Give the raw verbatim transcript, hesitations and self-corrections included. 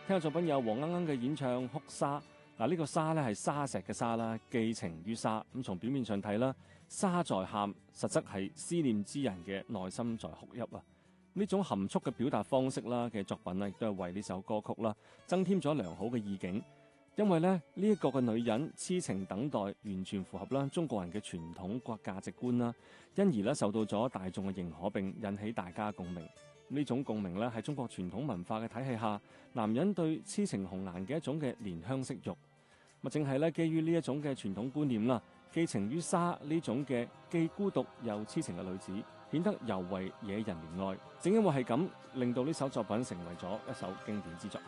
聽嘅作品有黃鶯鶯嘅演唱《哭砂》。嗱，呢個砂咧係沙石嘅沙啦，寄情於砂。咁從表面上睇啦，沙在喊，實則係思念之人嘅內心在哭泣啊！呢種含蓄嘅表達方式啦嘅作品咧，亦都係為呢首歌曲啦增添咗良好嘅意境。因為咧呢一個嘅女人痴情等待，完全符合啦中國人嘅傳統國價值觀啦，因而咧受到咗大眾嘅認可，並引起大家共鳴。呢種共鳴咧係中國傳統文化嘅體系下，男人對痴情紅顏嘅一種嘅憐香惜玉。咁正係咧基於呢一種嘅傳統觀念啦，寄情於砂呢種嘅既孤獨又痴情嘅女子，顯得尤為惹人憐愛。正因為係咁，令到呢首作品成為咗一首經典之作。